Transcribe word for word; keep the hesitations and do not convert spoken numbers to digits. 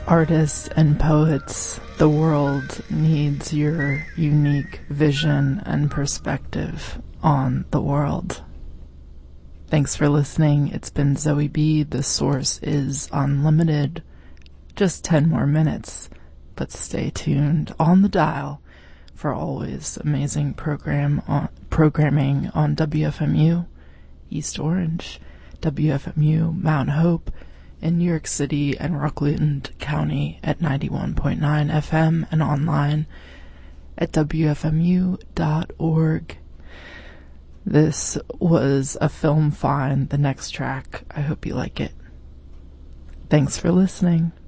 Artists and poets, the world needs your unique vision and perspective on the world. Thanks for listening. It's been Zoe B. The source is unlimited. Just ten more minutes, but stay tuned on the dial for always amazing program on, programming on W F M U, East Orange, W F M U, Mount Hope, in New York City and Rockland County at ninety-one point nine F M and online at W F M U dot org. This was a film find, the next track. I hope you like it. Thanks for listening.